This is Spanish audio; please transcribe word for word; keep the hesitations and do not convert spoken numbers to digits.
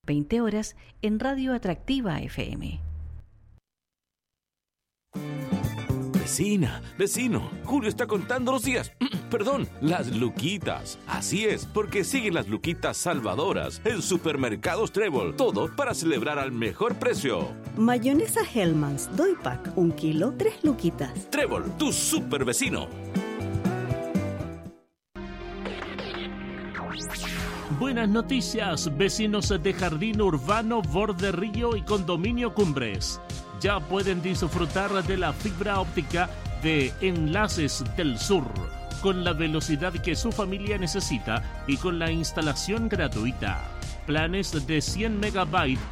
veinte horas, en Radio Atractiva F M. Vecina, vecino, Julio está contando los días, perdón, las luquitas. Así es, porque siguen las luquitas salvadoras en Supermercados Trébol. Todo para celebrar al mejor precio. Mayonesa Hellmann's, doy pack, un kilo, tres luquitas. Trébol, tu super vecino. Buenas noticias, vecinos de Jardín Urbano, Borde Río y Condominio Cumbres. Ya pueden disfrutar de la fibra óptica de Enlaces del Sur, con la velocidad que su familia necesita y con la instalación gratuita. Planes de cien megabytes